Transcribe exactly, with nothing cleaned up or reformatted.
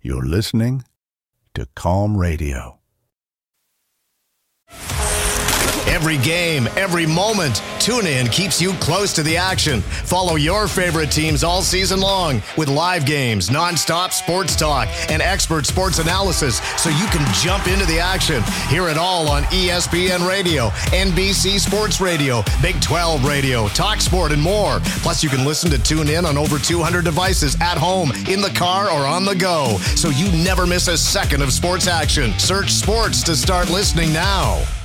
You're listening to Calm Radio. Every game, every moment, TuneIn keeps you close to the action. Follow your favorite teams all season long with live games, nonstop sports talk, and expert sports analysis so you can jump into the action. Hear it all on E S P N Radio, N B C Sports Radio, Big twelve Radio, TalkSport, and more. Plus, you can listen to TuneIn on over two hundred devices at home, in the car, or on the go, so you never miss a second of sports action. Search sports to start listening now.